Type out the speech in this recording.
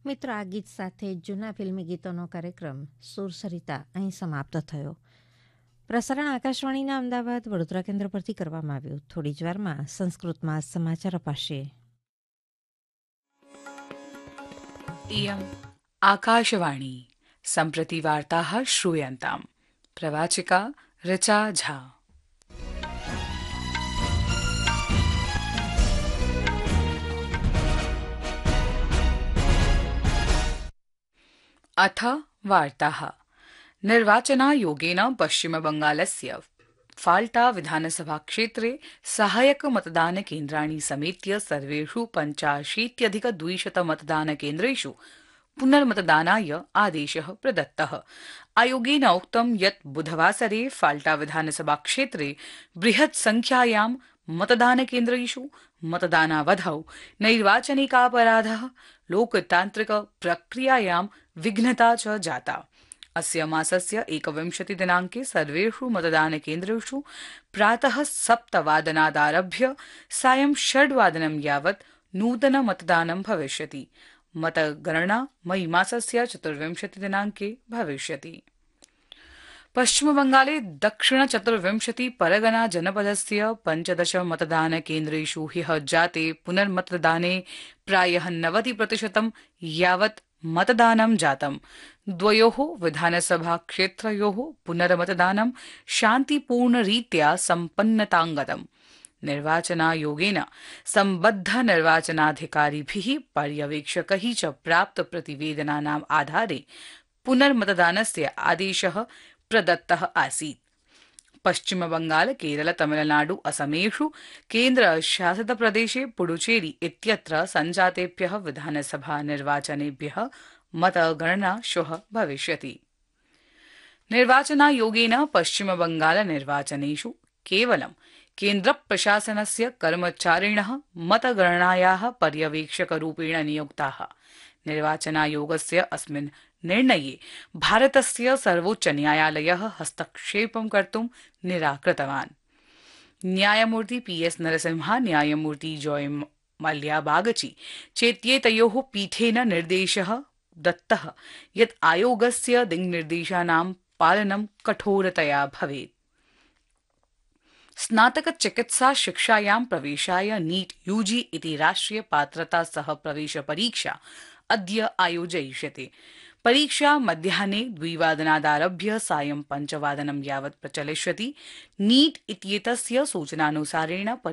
મિત્રો, આ ગીત સાથે જૂના ફિલ્મી ગીતોનો કાર્યક્રમ સુરસરિતા અહીં સમાપ્ત થયો. પ્રસારણ આકાશવાણીના અમદાવાદ વડોદરા કેન્દ્ર પરથી કરવામાં આવ્યું. થોડી જ વારમાં સંસ્કૃતમાં સમાચાર અપાશે. इयम् आकाशवाणी सम्प्रति वार्ताः श्रूयन्ताम्. प्रवाचिका ऋचा झा. अथ वार्ताः. निर्वाचनायोगेन पश्चिमबंगालस्य फाल्टा विधानसभा क्षेत्रे सहायक मतदान केन्द्राणि समेत्य सर्वेषु 85,200 मतदानकेन्द्रेषु पुनर्मतदानाय आदेशः प्रदत्तः. आयोगेन उक्तं यत् बुधवासरे फाल्टा विधानसभा क्षेत्रे बृहत् संख्यायां मतदानकेन्द्रेषु मतदानावधौ नैर्वाचनिकापराधः, लोकतान्त्रिक प्रक्रियायां विघ्नता च जाता. अस्य मासस्य 21 दिनाङ्के सर्वेषु मतदानकेन्द्रेषु प्रातः 7 वादनादारभ्य सायं 6 वादनं यावत् नूतन मतदानं भविष्यति. मतगणना मई मासस्य 24 दिनाङ्के भविष्यति. पश्चिमबंगाले दक्षिण 24 परगना जनपदस्य 15 मतदानकेन्द्रेषु ह्यः जाते पुनर्मतदाने प्रायः 90% यावत् मतदानं जातम्. द्वयोः विधानसभा क्षेत्रयोः पुनर्मतदानं शान्तिपूर्णरीत्या सम्पन्नताङ्गतम्. निर्वाचनायोगेन सम्बद्ध निर्वाचनाधिकारिभिः पर्यवेक्षकैः च प्राप्त प्रतिवेदनानाम् आधारे पुनर्मतदानस्य आदेशः प्रदत्तः आसीत्. पश्चिमबंगाल, केरल, तमिलनाडु, असमेषु केन्द्रशासितप्रदेशे पुडुचेरी इत्यत्र सञ्जातेभ्यः विधानसभा निर्वाचनेभ्यः मतगणना श्वः भविष्यति. निर्वाचनायोगेन पश्चिमबंगाल निर्वाचनेषु केवलं केन्द्रप्रशासनस्य कर्मचारिणः मतगणनायाः पर्यवेक्षकरूपेण नियुक्ताः. निर्वाचनायोगस्य अस्मिन् निर्णये भारतस्य सर्वोच्चन्यायालयः हस्तक्षेपं कर्तुं निराकृतवान्. न्यायमूर्ति PS नरसिम्हा, न्यायमूर्ति जॉय मल्या बागची चेत्येतयोः पीठेन निर्देशः दत्तः यत् आयोगस्य दिङ्निर्देशानां पालनं कठोरतया भवेत्. स्नातक चिकित्सा शिक्षायां प्रवेशाय नीट यूजी इति राष्ट्रिय पात्रता सह प्रवेश परीक्षा अद्य आयोजयिष्यते. परीक्षा मध्याह्ने 2 वादनादारभ्य सायं 5 वादनं यावत् प्रचलिष्यति. नीट इत्येतस्य सूचनानुसारेण